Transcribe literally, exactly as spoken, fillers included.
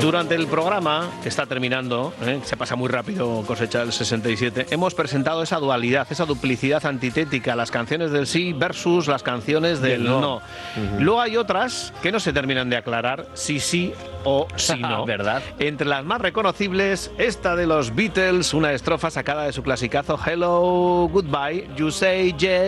Durante el programa, que está terminando, ¿eh? Se pasa muy rápido cosecha el sesenta y siete, hemos presentado esa dualidad, esa duplicidad antitética, las canciones del sí versus las canciones del no. no. Uh-huh. Luego hay otras que no se terminan de aclarar si sí o si no. ¿Verdad? Entre las más reconocibles, esta de los Beatles, una estrofa sacada de su clasicazo Hello, Goodbye, You Say Yes.